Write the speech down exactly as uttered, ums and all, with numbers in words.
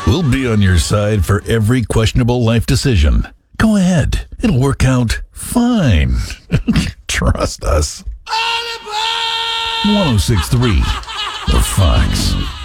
We'll be on your side for every questionable life decision. Go ahead. It'll work out fine. Trust us. one oh six point three The Fox.